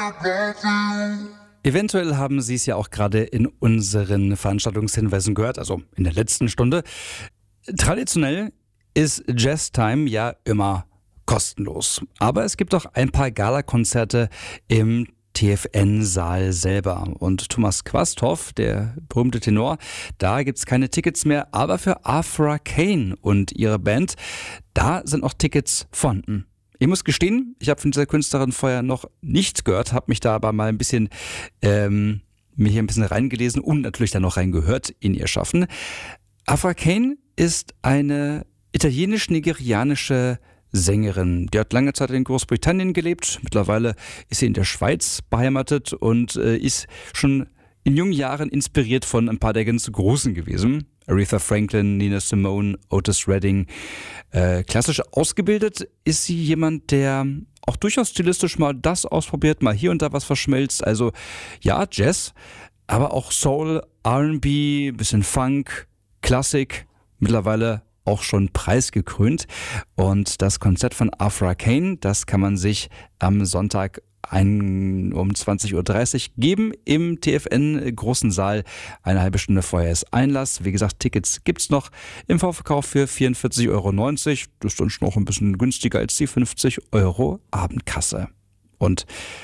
Eventuell haben Sie es ja auch gerade in unseren Veranstaltungshinweisen gehört, also in der letzten Stunde. Traditionell ist Jazztime ja immer kostenlos. Aber es gibt auch ein paar Galakonzerte im TFN-Saal selber. Und Thomas Quasthoff, der berühmte Tenor, da gibt es keine Tickets mehr. Aber für Afra Kane und ihre Band, da sind noch Tickets vorhanden. Ich muss gestehen, ich habe von dieser Künstlerin vorher noch nichts gehört, habe mich da aber mal ein bisschen reingelesen und natürlich dann noch reingehört in ihr Schaffen. Afra Kane ist eine italienisch-nigerianische Sängerin. Die hat lange Zeit in Großbritannien gelebt. Mittlerweile ist sie in der Schweiz beheimatet und ist schon in jungen Jahren inspiriert von ein paar der ganz Großen gewesen. Aretha Franklin, Nina Simone, Otis Redding. Klassisch ausgebildet ist sie jemand, der auch durchaus stilistisch mal das ausprobiert, mal hier und da was verschmilzt. Also ja, Jazz, aber auch Soul, R&B, bisschen Funk, Klassik, mittlerweile auch schon preisgekrönt. Und das Konzert von Afra Kane, das kann man sich am Sonntag um 20.30 Uhr geben im TFN großen Saal. Eine halbe Stunde vorher ist Einlass. Wie gesagt, Tickets gibt's noch im Vorverkauf für 44,90 Euro. Das ist dann schon noch ein bisschen günstiger als die 50 Euro Abendkasse. Und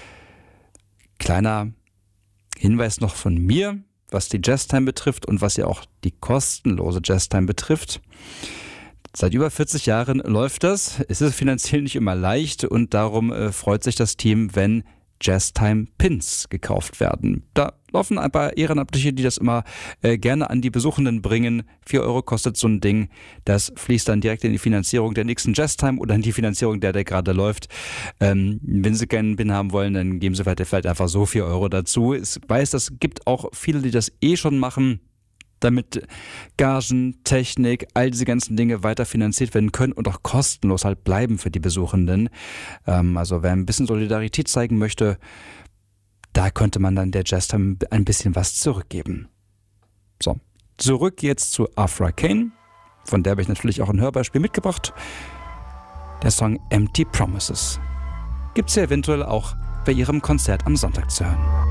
kleiner Hinweis noch von mir, was die Jazztime betrifft und was ja auch die kostenlose Jazztime betrifft. Seit über 40 Jahren läuft das. Es ist finanziell nicht immer leicht und darum freut sich das Team, wenn Jazztime-Pins gekauft werden. Da laufen ein paar Ehrenamtliche, die das immer gerne an die Besuchenden bringen. 4 Euro kostet so ein Ding. Das fließt dann direkt in die Finanzierung der nächsten Jazztime oder in die Finanzierung der gerade läuft. Wenn Sie keinen Pin haben wollen, dann geben Sie vielleicht einfach so 4 Euro dazu. Ich weiß, das gibt auch viele, die das schon machen, damit Gagen, Technik, all diese ganzen Dinge weiter finanziert werden können und auch kostenlos halt bleiben für die Besuchenden. Also wer ein bisschen Solidarität zeigen möchte, da könnte man dann der Jazztime ein bisschen was zurückgeben. So, zurück jetzt zu Afra Kane. Von der habe ich natürlich auch ein Hörbeispiel mitgebracht. Der Song Empty Promises. Gibt's ja eventuell auch bei ihrem Konzert am Sonntag zu hören.